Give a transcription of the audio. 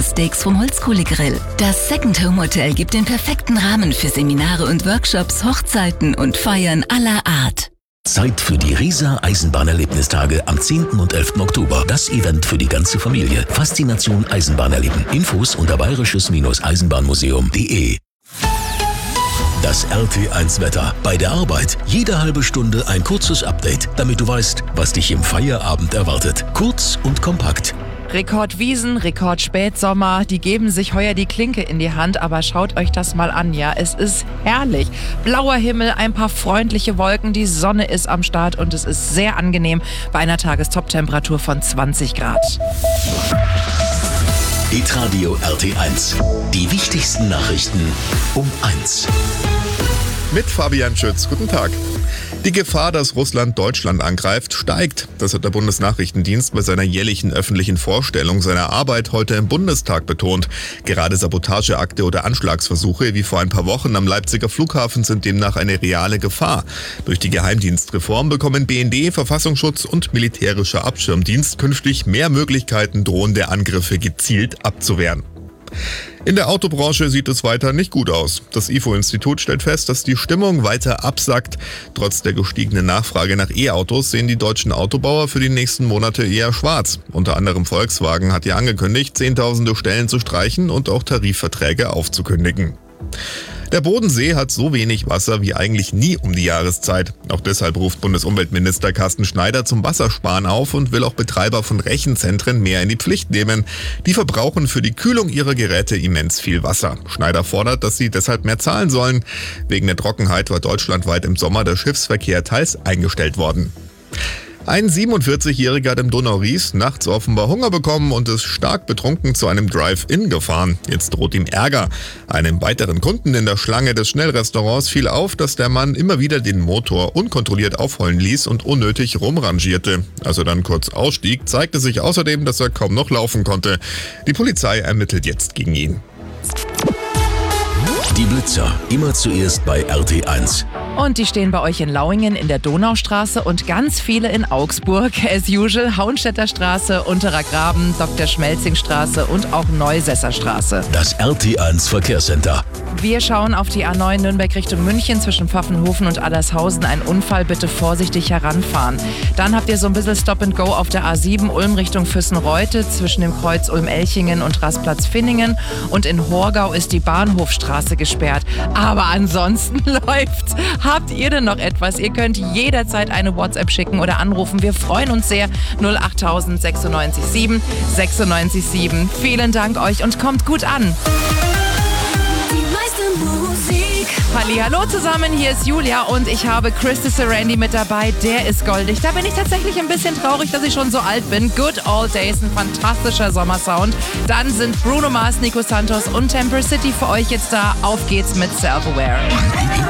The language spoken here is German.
Schweinesteaks vom Holzkohlegrill. Das Second Home Hotel gibt den perfekten Rahmen für Seminare und Workshops, Hochzeiten und Feiern aller Art. Zeit für die Riesa Eisenbahnerlebnistage am 10. und 11. Oktober. Das Event für die ganze Familie. Faszination Eisenbahn erleben. Infos unter bayerisches-eisenbahnmuseum.de. Das RT1-Wetter. Bei der Arbeit jede halbe Stunde ein kurzes Update, damit du weißt, was dich im Feierabend erwartet. Kurz und kompakt. Rekordwiesen, Rekordspätsommer, die geben sich heuer die Klinke in die Hand, aber schaut euch das mal an, ja, es ist herrlich. Blauer Himmel, ein paar freundliche Wolken, die Sonne ist am Start und es ist sehr angenehm bei einer Tagestop-Temperatur von 20 Grad. Hitradio RT1. Die wichtigsten Nachrichten um 1. Mit Fabian Schütz. Guten Tag. Die Gefahr, dass Russland Deutschland angreift, steigt. Das hat der Bundesnachrichtendienst bei seiner jährlichen öffentlichen Vorstellung seiner Arbeit heute im Bundestag betont. Gerade Sabotageakte oder Anschlagsversuche wie vor ein paar Wochen am Leipziger Flughafen sind demnach eine reale Gefahr. Durch die Geheimdienstreform bekommen BND, Verfassungsschutz und militärischer Abschirmdienst künftig mehr Möglichkeiten, drohende Angriffe gezielt abzuwehren. In der Autobranche sieht es weiter nicht gut aus. Das IFO-Institut stellt fest, dass die Stimmung weiter absackt. Trotz der gestiegenen Nachfrage nach E-Autos sehen die deutschen Autobauer für die nächsten Monate eher schwarz. Unter anderem Volkswagen hat ja angekündigt, Zehntausende Stellen zu streichen und auch Tarifverträge aufzukündigen. Der Bodensee hat so wenig Wasser wie eigentlich nie um die Jahreszeit. Auch deshalb ruft Bundesumweltminister Carsten Schneider zum Wassersparen auf und will auch Betreiber von Rechenzentren mehr in die Pflicht nehmen. Die verbrauchen für die Kühlung ihrer Geräte immens viel Wasser. Schneider fordert, dass sie deshalb mehr zahlen sollen. Wegen der Trockenheit war deutschlandweit im Sommer der Schiffsverkehr teils eingestellt worden. Ein 47-Jähriger hat im Donau-Ries nachts offenbar Hunger bekommen und ist stark betrunken zu einem Drive-In gefahren. Jetzt droht ihm Ärger. Einem weiteren Kunden in der Schlange des Schnellrestaurants fiel auf, dass der Mann immer wieder den Motor unkontrolliert aufheulen ließ und unnötig rumrangierte. Als er dann kurz ausstieg, zeigte sich außerdem, dass er kaum noch laufen konnte. Die Polizei ermittelt jetzt gegen ihn. Die Blitzer, immer zuerst bei RT1. Und die stehen bei euch in Lauingen in der Donaustraße und ganz viele in Augsburg. As usual, Hauenstädter Straße, Unterer Graben, Dr. Schmelzing Straße und auch Neusesser Straße. Das RT1 Verkehrscenter. Wir schauen auf die A9 Nürnberg Richtung München zwischen Pfaffenhofen und Allershausen. Ein Unfall, bitte vorsichtig heranfahren. Dann habt ihr so ein bisschen Stop and Go auf der A7 Ulm Richtung Füssenreute zwischen dem Kreuz Ulm-Elchingen und Rastplatz-Finningen. Und in Horgau ist die Bahnhofstraße gesperrt. Aber ansonsten läuft's. Habt ihr denn noch etwas? Ihr könnt jederzeit eine WhatsApp schicken oder anrufen. Wir freuen uns sehr. 08000 96 7 96 7. Vielen Dank euch und kommt gut an. Hallo zusammen, hier ist Julia und ich habe Christy Sarandi mit dabei, der ist goldig. Da bin ich tatsächlich ein bisschen traurig, dass ich schon so alt bin. Good Old Days, ein fantastischer Sommersound. Dann sind Bruno Mars, Nico Santos und Temper City für euch jetzt da. Auf geht's mit Self-Aware.